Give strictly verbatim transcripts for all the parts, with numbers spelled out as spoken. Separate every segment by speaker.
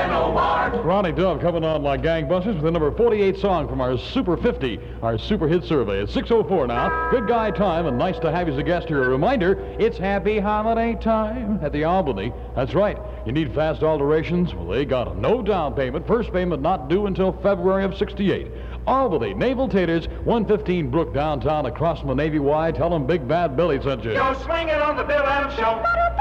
Speaker 1: Ronnie Dove coming on like gangbusters with the number forty-eight song from our Super fifty, our Super Hit Survey. It's six oh four now. Good guy time, and nice to have you as a guest here. A reminder, it's happy holiday time at the Albany. That's right. You need fast alterations? Well, they got a no down payment. First payment not due until February of sixty-eight. Albany, Naval Taters, one fifteen Brook downtown across from the Navy Y. Tell them Big Bad Billy sent you.
Speaker 2: Yo, swing it on the Bill Adams Show.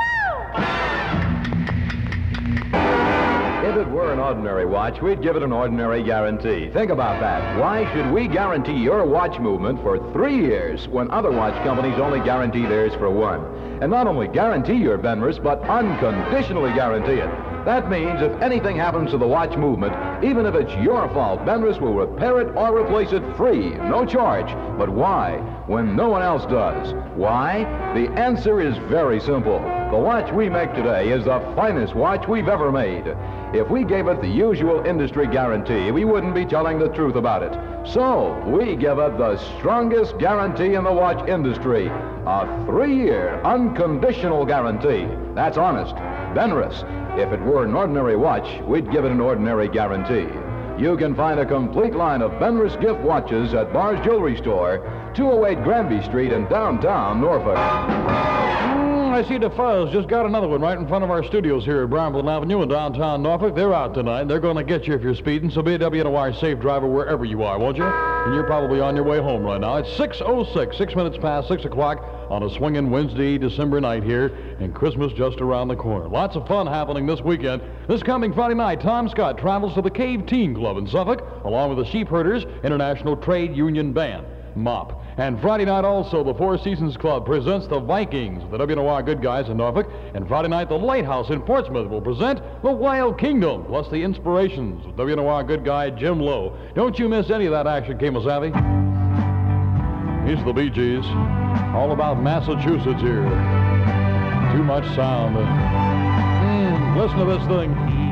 Speaker 3: If it were an ordinary watch, we'd give it an ordinary guarantee. Think about that. Why should we guarantee your watch movement for three years when other watch companies only guarantee theirs for one? And not only guarantee your Benrus, but unconditionally guarantee it. That means if anything happens to the watch movement, even if it's your fault, Benrus will repair it or replace it free, no charge. But why, when no one else does? Why? The answer is very simple. The watch we make today is the finest watch we've ever made. If we gave it the usual industry guarantee, we wouldn't be telling the truth about it. So, we give it the strongest guarantee in the watch industry. A three-year unconditional guarantee. That's honest. Benrus. If it were an ordinary watch, we'd give it an ordinary guarantee. You can find a complete line of Benrus gift watches at Barr's Jewelry Store, two oh eight Granby Street in downtown Norfolk.
Speaker 1: Mm, I see DeFuzz just got another one right in front of our studios here at Brownville Avenue in downtown Norfolk. They're out tonight. They're going to get you if you're speeding, so be a W N O R safe driver wherever you are, won't you? And you're probably on your way home right now. It's six oh six, six minutes past six o'clock on a swinging Wednesday, December night here, and Christmas just around the corner. Lots of fun happening this weekend. This coming Friday night, Tom Scott travels to the Cave Teen Club in Suffolk, along with the Sheepherders International Trade Union Band, MOP. And Friday night also, the Four Seasons Club presents the Vikings, the W N O R Good Guys in Norfolk. And Friday night, the Lighthouse in Portsmouth will present the Wild Kingdom, plus the Inspirations with W N O R Good Guy Jim Lowe. Don't you miss any of that action, Kemosabe. These are the Bee Gees, all about Massachusetts here. Too much sound. Mm, listen to this thing.